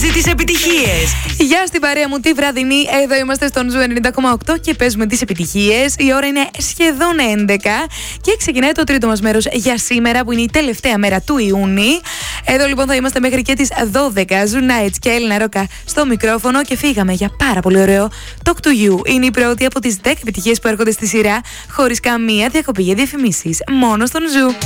παίζει τις επιτυχίες. Γεια στην παρέα μου τη βραδινή. Εδώ είμαστε στον Ζου 90,8 και παίζουμε τις επιτυχίες. Η ώρα είναι σχεδόν 11 και ξεκινάει το τρίτο μας μέρος για σήμερα, που είναι η τελευταία μέρα του Ιούνιου. Εδώ λοιπόν θα είμαστε μέχρι και τις 12. Ζου Nights και Έλληνα Ρόκα στο μικρόφωνο και φύγαμε για πάρα πολύ ωραίο Talk to You. Είναι η πρώτη από τις 10 επιτυχίες που έρχονται στη σειρά, χωρίς καμία διακοπή για διαφημίσεις. Μόνο στον Ζου.